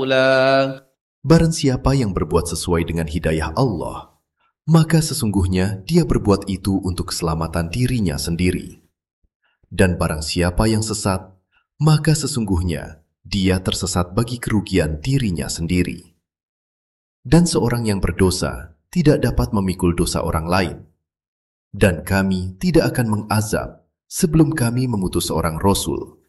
Barang siapa yang berbuat sesuai dengan hidayah Allah, maka sesungguhnya dia berbuat itu untuk keselamatan dirinya sendiri. Dan barang siapa yang sesat, maka sesungguhnya dia tersesat bagi kerugian dirinya sendiri. Dan seorang yang berdosa tidak dapat memikul dosa orang lain. Dan kami tidak akan mengazab sebelum kami mengutus seorang Rasul